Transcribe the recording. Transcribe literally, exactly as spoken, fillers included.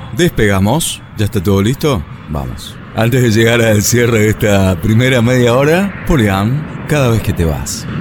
Despegamos. ¿Ya está todo listo? Vamos. Antes de llegar al cierre de esta primera media hora, Poliam, cada vez que te vas.